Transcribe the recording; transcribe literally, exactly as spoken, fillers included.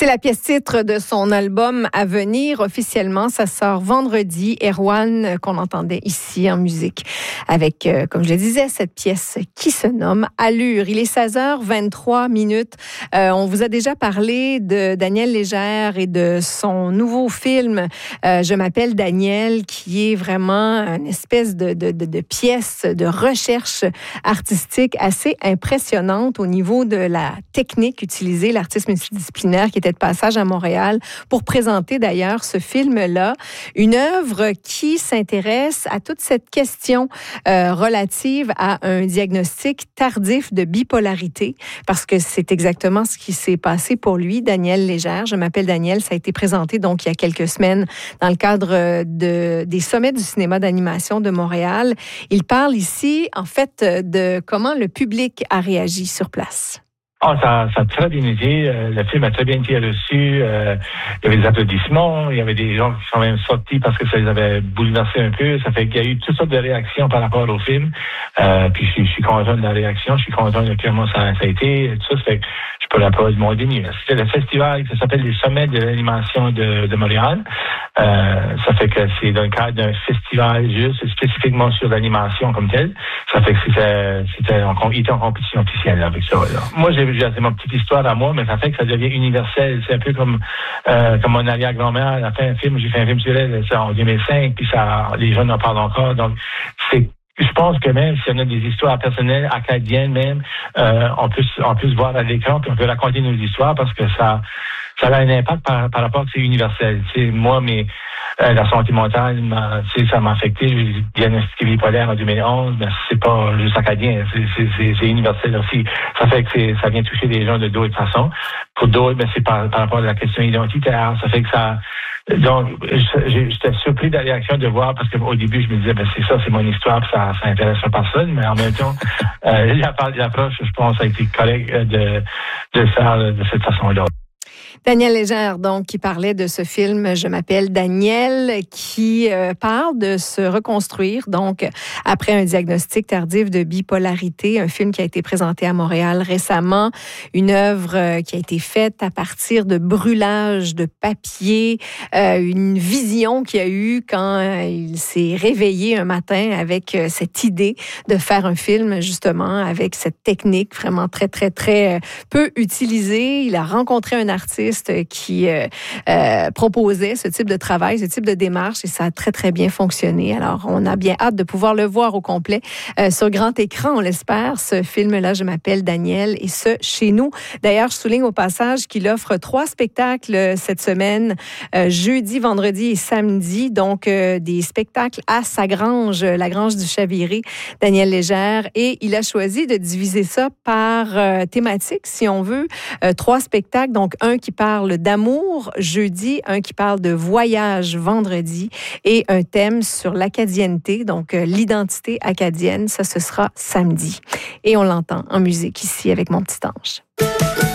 C'est la pièce titre de son album à venir. Officiellement, ça sort vendredi. Erwan, qu'on entendait ici en musique, avec, euh, comme je le disais, cette pièce qui se nomme Allure. Il est seize heures vingt-trois minutes. Euh, on vous a déjà parlé de Daniel Légère et de son nouveau film euh, Je m'appelle Daniel, qui est vraiment une espèce de, de, de, de pièce de recherche artistique assez impressionnante au niveau de la technique utilisée, l'artiste multidisciplinaire qui était de passage à Montréal pour présenter d'ailleurs ce film-là. Une œuvre qui s'intéresse à toute cette question euh, relative à un diagnostic tardif de bipolarité, parce que c'est exactement ce qui s'est passé pour lui, Daniel Légère. Je m'appelle Daniel, ça a été présenté donc il y a quelques semaines dans le cadre de, des sommets du cinéma d'animation de Montréal. Il parle ici, en fait, de comment le public a réagi sur place. Oh, ça, ça a très bien été. Euh, le film a très bien été reçu. Euh, il y avait des applaudissements. Il y avait des gens qui sont même sortis parce que ça les avait bouleversés un peu. Ça fait qu'il y a eu toutes sortes de réactions par rapport au film. Euh, puis je, je suis content de la réaction. Je suis content de comment ça, ça a été. Tout ça, ça fait que je peux l'applaudir mon déni. C'était le festival qui s'appelle les Sommets de l'animation de, de Montréal. Euh, ça fait que c'est dans le cadre d'un festival juste spécifiquement sur l'animation comme tel. Ça fait que c'était, c'était en, il était en compétition officielle avec ça. Là. Moi, j'ai c'est ma petite histoire à moi, mais ça fait que ça devient universel. C'est un peu comme euh, comme mon arrière-grand-mère, elle a fait un film, j'ai fait un film sur elle, c'est en deux mille cinq, puis ça, les jeunes en parlent encore. Donc, c'est je pense que même si on a des histoires personnelles, acadiennes même, euh, on peut on peut se voir à l'écran, puis on peut raconter nos histoires parce que ça ça a un impact par, par rapport à que c'est universel. Tu sais, moi, mais euh, la santé mentale, m'a, tu sais, ça m'a affecté. J'ai diagnostiqué bipolaire en deux mille onze, mais c'est pas juste acadien, c'est, c'est, c'est, c'est universel aussi. Ça fait que c'est, ça vient toucher des gens de d'autres façons. Pour d'autres, mais c'est par, par rapport à la question identitaire. Ça fait que ça. Donc, j'étais surpris de la réaction de voir, parce qu'au début, je me disais, ben c'est ça, c'est mon histoire, ça, ça intéresse personne, mais en même temps, euh, l'approche, je pense, a été correcte de, de faire de cette façon-là. Daniel Légère, donc, qui parlait de ce film « Je m'appelle Daniel », qui euh, parle de se reconstruire, donc, après un diagnostic tardif de bipolarité, un film qui a été présenté à Montréal récemment, une œuvre euh, qui a été faite à partir de brûlage de papier, euh, une vision qu'il a eue quand euh, il s'est réveillé un matin avec euh, cette idée de faire un film, justement, avec cette technique vraiment très, très, très euh, peu utilisée. Il a rencontré un artiste qui euh, euh, proposait ce type de travail, ce type de démarche, et ça a très, très bien fonctionné. Alors, on a bien hâte de pouvoir le voir au complet euh, sur grand écran, on l'espère. Ce film-là, Je m'appelle Daniel, et ce, chez nous. D'ailleurs, je souligne au passage qu'il offre trois spectacles cette semaine, euh, jeudi, vendredi et samedi, donc euh, des spectacles à sa grange, la Grange du Chaviré, Daniel Légère, et il a choisi de diviser ça par euh, thématique, si on veut. Euh, trois spectacles, donc un qui parle d'amour jeudi, un qui parle de voyage vendredi et un thème sur l'acadienneté, donc euh, l'identité acadienne. Ça, ce sera samedi. Et on l'entend en musique ici avec Mon Petit Ange.